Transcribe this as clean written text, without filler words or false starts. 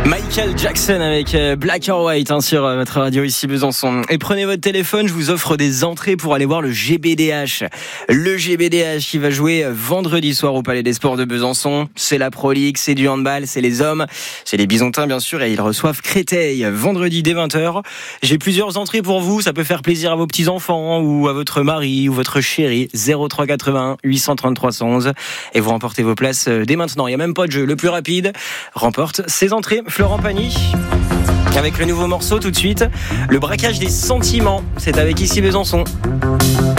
Michael Jackson avec Black or White sur votre radio ici Besançon. Et prenez votre téléphone, je vous offre des entrées pour aller voir le GBDH. Le GBDH qui va jouer vendredi soir au Palais des Sports de Besançon. C'est la Pro League, c'est du handball, c'est les hommes, c'est les Bisontins bien sûr, et ils reçoivent Créteil vendredi dès 20h. J'ai plusieurs entrées pour vous, ça peut faire plaisir à vos petits-enfants ou à votre mari ou votre chéri. 0381 833 111 et vous remportez vos places dès maintenant. Il n'y a même pas de jeu, le plus rapide remporte ses entrées. Florent Pagny avec le nouveau morceau tout de suite, le braquage des sentiments, c'est avec ici Besançon.